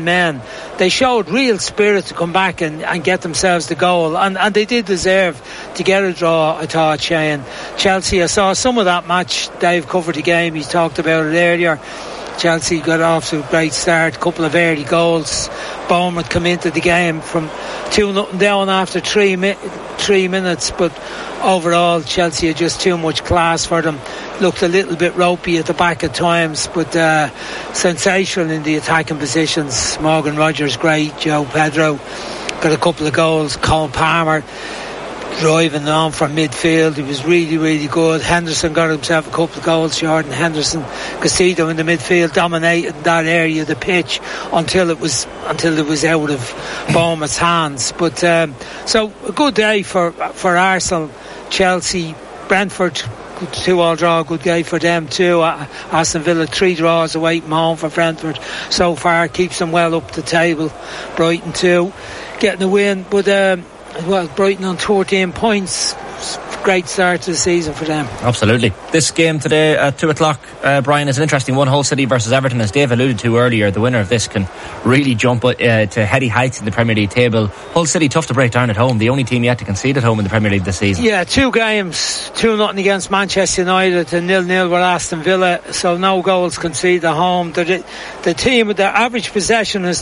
men, they showed real spirit to come back and get themselves the goal, and they did deserve to get a draw, I thought, Shane. Chelsea, I saw some of that match. Dave covered the game, he talked about it earlier. Chelsea got off to a great start, a couple of early goals. Bournemouth come into the game from 2-0 down after 3 minutes, but overall Chelsea had just too much class for them. Looked a little bit ropey at the back at times, but sensational in the attacking positions. Morgan Rogers great, Joe Pedro got a couple of goals, Cole Palmer driving on from midfield, he was really, really good. Henderson got himself a couple of goals. Jordan Henderson, Casido in the midfield dominated that area of the pitch until it was out of Bournemouth's hands. But so a good day for Arsenal. Chelsea, Brentford 2-2 draw, good day for them too. Aston Villa 3 draws away from home for Brentford so far, keeps them well up the table. Brighton too getting a win, but Brighton on 14 points. Great start to the season for them. Absolutely. This game today at 2 o'clock, Brian, is an interesting one. Hull City versus Everton. As Dave alluded to earlier, the winner of this can really jump to heady heights in the Premier League table. Hull City tough to break down at home, the only team yet to concede at home in the Premier League this season. Yeah, 2 games, 2-0 against Manchester United and 0-0 with Aston Villa, so no goals conceded at home. The team with their average possession is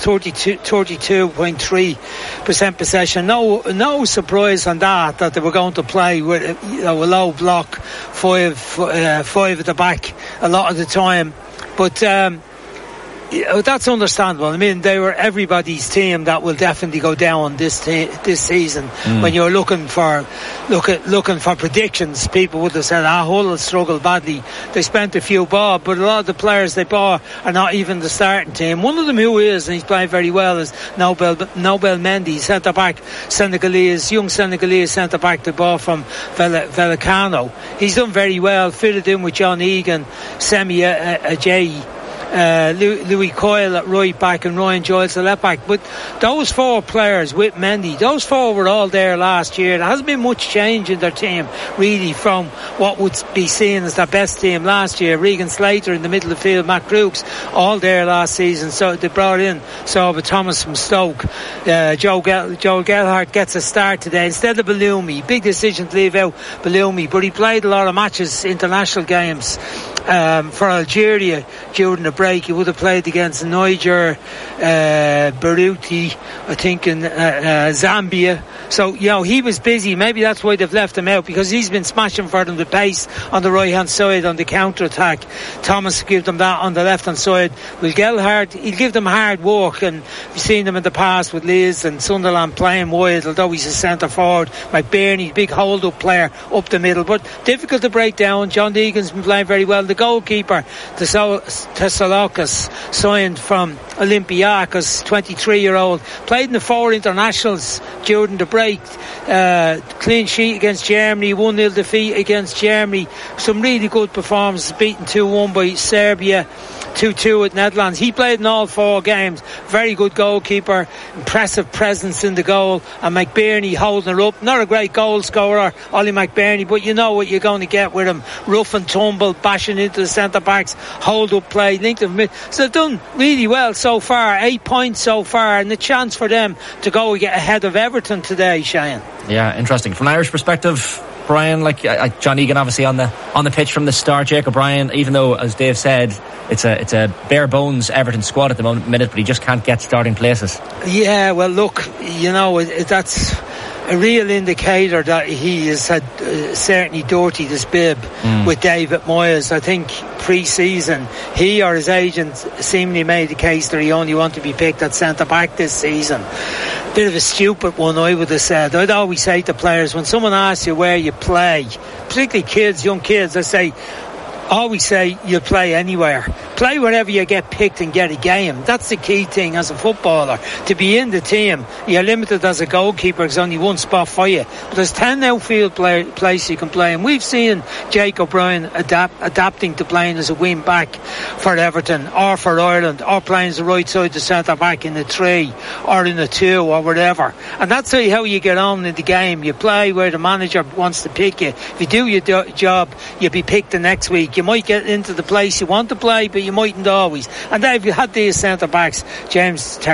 32.3% possession. No surprise on that they were going to play with a low block, five at the back a lot of the time, but that's understandable. I mean, they were everybody's team that will definitely go down this season. When you're looking for predictions, people would have said Hull will struggle badly. They spent a few bob, but a lot of the players they bought are not even the starting team. One of them who is, and he's playing very well, is Nobel Mendy, centre back, young Senegalese centre back they bought from Vallecano. He's done very well, fitted in with John Egan, Semi Ajayi, Louis Coyle at right back and Ryan Giles at left back. But those 4 players with Mendy, those 4 were all there last year. There hasn't been much change in their team really from what would be seen as their best team last year. Regan Slater in the middle of the field, Matt Crooks, all there last season. So they brought in Sorba Thomas from Stoke. Joe Gelhardt gets a start today instead of Bellumi. Big decision to leave out Bellumi, but he played a lot of matches, international games for Algeria during the break. He would have played against Niger, Baruti, I think in Zambia. So, he was busy. Maybe that's why they've left him out, because he's been smashing for them the pace on the right hand side on the counter attack. Thomas give them that on the left hand side. With Gelhardt, he'll give them hard work, and we've seen them in the past with Leeds and Sunderland playing wide, although he's a centre forward. McBurney, big hold up player up the middle, but difficult to break down. John Deegan's been playing very well. The goalkeeper, Tessalakis, signed from Olympiacos, 23-year-old, played in the 4 internationals during the break. Clean sheet against Germany, 1-0 defeat against Germany. Some really good performances, beaten 2-1 by Serbia, 2-2 with Netherlands. He played in all 4 games. Very good goalkeeper, impressive presence in the goal, and McBurney holding her up. Not a great goal scorer, Ollie McBurney, but you know what you're going to get with him. Rough and tumble, bashing into the centre backs, hold up play, linked of mid. So they've done really well so far. 8 points so far, and the chance for them to go and get ahead of Everton today, Shane. Yeah, interesting. From an Irish perspective, Brian, like John Egan obviously on the pitch from the start. Jacob Ryan, even though, as Dave said, it's a bare bones Everton squad at the minute, but he just can't get starting places. Yeah, well, look, that's a real indicator that he has had certainly dirtied his bib with David Moyes. I think pre-season he or his agent seemingly made the case that he only wanted to be picked at centre back this season. Bit of a stupid one, I would have said. I'd always say to players, when someone asks you where you play, particularly young kids, always say you play anywhere. Play wherever you get picked and get a game. That's the key thing as a footballer. To be in the team, you're limited as a goalkeeper. There's only one spot for you. But there's 10 outfield places you can play. And we've seen Jake O'Brien adapting to playing as a wing back for Everton or for Ireland, or playing as the right side to centre back in the 3 or in the 2 or whatever. And that's how you get on in the game. You play where the manager wants to pick you. If you do your job, you'll be picked the next week. You might get into the place you want to play, but you mightn't always. And they've had these centre backs, James